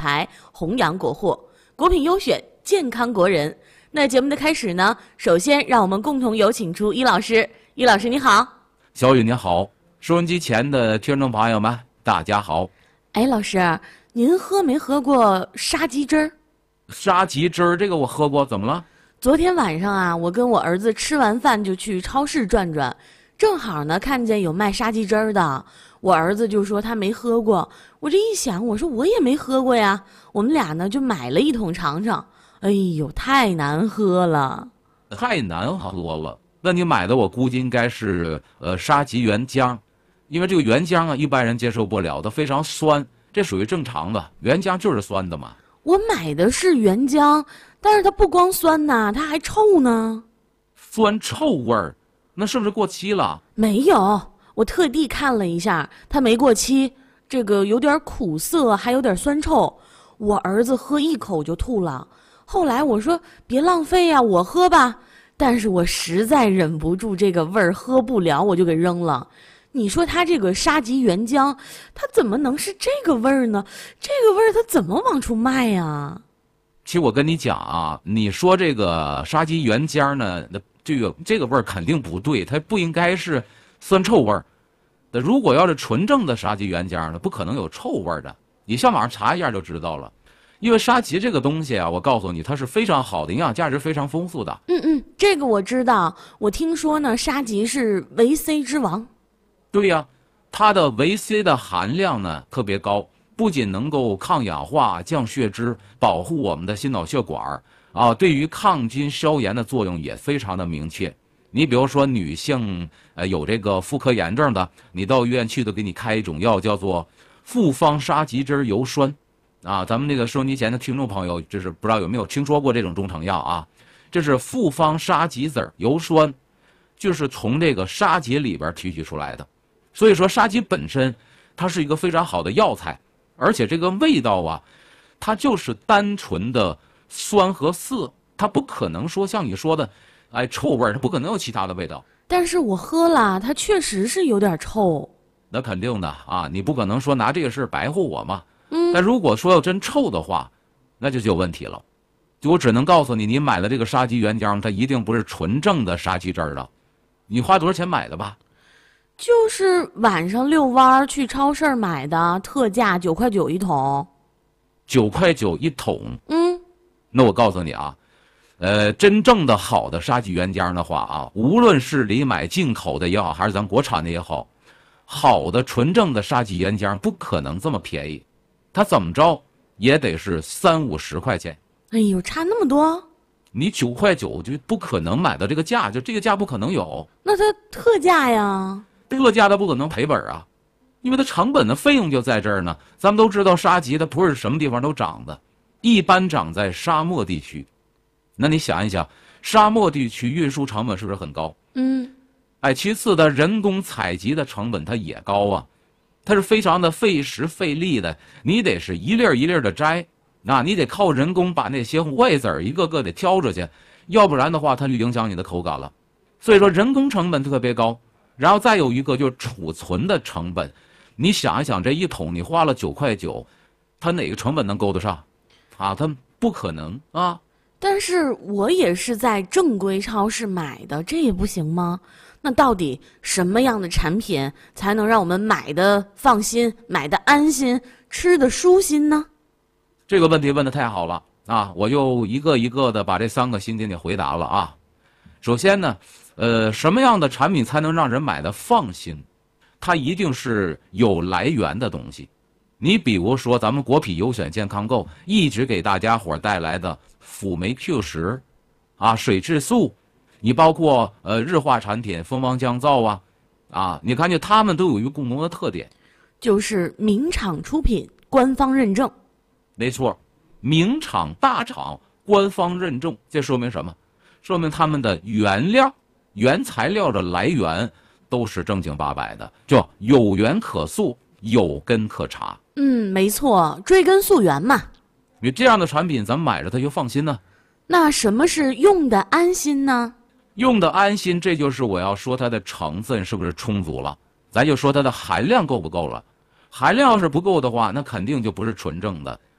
台，弘扬国货，果品优选，健康国人。那节目的开始呢，首先让我们共同有请出伊老师。伊老师你好。 小雨你好，收音机前的听众朋友们大家好。 哎，老师，您喝没喝过沙棘汁儿？ 沙棘汁儿这个我喝过，怎么了？ 昨天晚上啊，我跟我儿子吃完饭就去超市转转，正好呢看见有卖沙棘汁儿的，我儿子就说他没喝过。我这一想，我说我也没喝过呀，我们俩呢就买了一桶尝尝。哎呦，太难喝了， 太难喝了。那你买的我估计应该是沙棘原浆，因为这个原浆啊一般人接受不了，它非常酸，这属于正常的，原浆就是酸的嘛。 我买的是原浆，但是它不光酸呐，它还臭呢。 酸臭味儿，那是不是过期了？ 没有，我特地看了一下，它没过期，这个有点苦涩，还有点酸臭。我儿子喝一口就吐了。后来我说别浪费呀，我喝吧。但是我实在忍不住这个味儿喝不了，我就给扔了。你说它这个沙棘原浆，它怎么能是这个味儿呢？这个味儿它怎么往出卖呀？ 其实我跟你讲啊，你说这个沙棘原浆呢，那这个味儿肯定不对，它不应该是酸臭味儿。那如果要是纯正的沙棘原浆呢，不可能有臭味儿的。你上网上查一下就知道了。因为沙棘这个东西啊，我告诉你，它是非常好的，营养价值非常丰富的。 这个我知道。我听说呢，沙棘是维 C 之王。 对呀，它的维 C 的含量呢特别高，不仅能够抗氧化、降血脂，保护我们的心脑血管啊，对于抗菌消炎的作用也非常的明确。你比如说女性有这个妇科炎症的，你到医院去都给你开一种药，叫做复方沙棘汁油栓。啊，咱们这个收音机前的听众朋友，就是不知道有没有听说过这种中成药啊？这是复方沙棘籽油栓，就是从这个沙棘里边提取出来的。所以说，沙棘本身它是一个非常好的药材，而且这个味道啊，它就是单纯的酸和涩，它不可能说像你说的，哎，臭味，它不可能有其他的味道。 但是我喝了，它确实是有点臭。 那肯定的啊，你不可能说拿这个事白活我嘛。但如果说要真臭的话，那就有问题了。就我只能告诉你，你买了这个沙棘原浆，它一定不是纯正的沙棘汁儿的。你花多少钱买的吧？ 就是晚上遛弯去超市买的，特价9块9一桶。 9块9一桶。那我告诉你啊，真正的好的沙棘原浆的话啊，无论是你买进口的也好，还是咱国产的也好，好的纯正的沙棘原浆不可能这么便宜。它怎么着也得是30-50块钱。 哎呦，差那么多！ 你9块9就不可能买到这个价，就这个价不可能有。 那它特价呀？ 特价它不可能赔本啊，因为它成本的费用就在这儿呢。咱们都知道沙棘它不是什么地方都长的，一般长在沙漠地区。那你想一想，沙漠地区运输成本是不是很高？其次的人工采集的成本它也高啊。它是非常的费时费力的，你得是一粒一粒的摘，你得靠人工把那些坏籽儿一个个得挑出去，要不然的话它就影响你的口感了。所以说人工成本特别高，然后再有一个就是储存的成本。你想一想，这一桶你花了9块9，它哪个成本能够得上？啊，它不可能啊。 但是我也是在正规超市买的，这也不行吗？那到底什么样的产品才能让我们买的放心、买的安心、吃的舒心呢？ 这个问题问得太好了啊！我就一个一个的把这3个先给你回答了啊。首先呢，什么样的产品才能让人买的放心？它一定是有来源的东西。你比如说咱们国品优选健康购一直给大家伙带来的辅酶 Q10啊，水质素。你包括日化产品蜂王降皂啊，你看见他们都有一个共同的特点， 就是名厂出品，官方认证。 没错，名厂大厂官方认证，这说明什么？说明他们的原材料的来源都是正经八百的，就有源可溯，有根可查。 没错，追根溯源嘛。 你这样的产品，咱们买着它就放心呢。 那什么是用的安心呢？ 用的安心，这就是我要说它的成分是不是充足了，咱就说它的含量够不够了。含量要是不够的话，那肯定就不是纯正的。